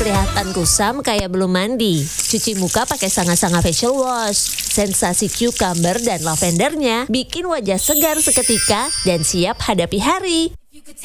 kelihatan kusam kayak belum mandi. Cuci muka pakai sanga-sanga facial wash. Sensasi cucumber dan lavendernya bikin wajah segar seketika dan siap hadapi hari.